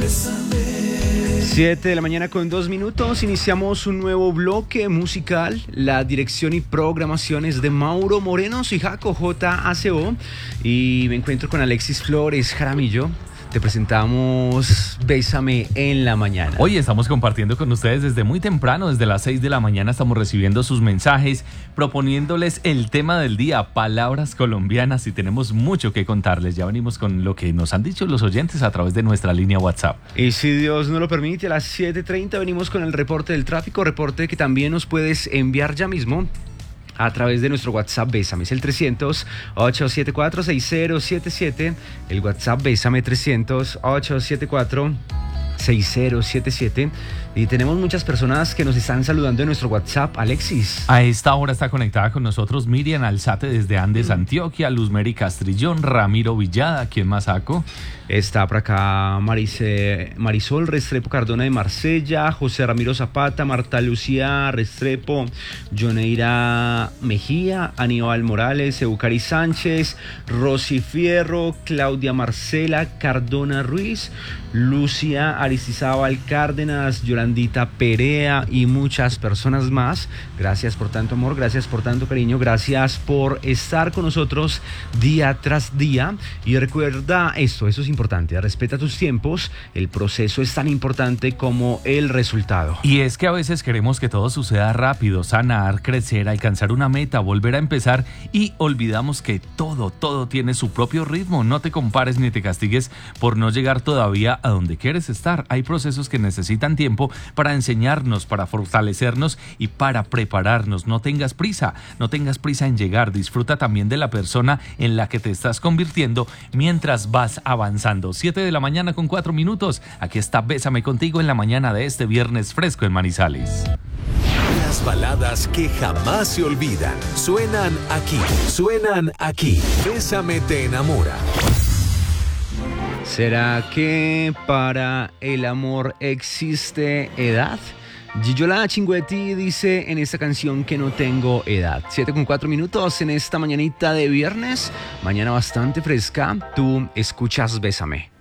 7 de la mañana con 2 minutos, iniciamos un nuevo bloque musical. La dirección y programación es de Mauro Moreno, soy Jaco JACO y me encuentro con Alexis Flores Jaramillo. Te presentamos Bésame en la mañana. Hoy estamos compartiendo con ustedes desde muy temprano, desde las 6 de la mañana estamos recibiendo sus mensajes, proponiéndoles el tema del día, palabras colombianas, y tenemos mucho que contarles. Ya venimos con lo que nos han dicho los oyentes a través de nuestra línea WhatsApp. Y si Dios no lo permite, a las 7:30 venimos con el reporte del tráfico, reporte que también nos puedes enviar ya mismo a través de nuestro WhatsApp Bésame. Es el 300-874-6077. El WhatsApp Bésame 300-874-6077. Y tenemos muchas personas que nos están saludando en nuestro WhatsApp. Alexis. A esta hora está conectada con nosotros Miriam Alzate desde Andes, Antioquia, Luzmeri Castrillón, Ramiro Villada, ¿quién más saco? Está por acá Marisol Restrepo Cardona de Marsella, José Ramiro Zapata, Marta Lucía Restrepo, Joneira Mejía, Aníbal Morales, Eucari Sánchez, Rosy Fierro, Claudia Marcela Cardona Ruiz, Lucia Aristizábal Cárdenas, Yolandita Perea y muchas personas más. Gracias por tanto amor, gracias por tanto cariño, gracias por estar con nosotros día tras día. Y recuerda esto, eso es importante, respeta tus tiempos, el proceso es tan importante como el resultado. Y es que a veces queremos que todo suceda rápido, sanar, crecer, alcanzar una meta, volver a empezar, y olvidamos que todo tiene su propio ritmo. No te compares ni te castigues por no llegar todavía a donde quieres estar. Hay procesos que necesitan tiempo para enseñarnos, para fortalecernos y para prepararnos. No tengas prisa en llegar. Disfruta también de la persona en la que te estás convirtiendo mientras vas avanzando. 7 de la mañana con 4 minutos. Aquí está Bésame contigo en la mañana de este viernes fresco en Manizales. Las baladas que jamás se olvidan suenan aquí. Bésame te enamora. ¿Será que para el amor existe edad? Gillola Chinguetti dice en esta canción que no tengo edad. 7:4 minutos en esta mañanita de viernes. Mañana bastante fresca. Tú escuchas Bésame.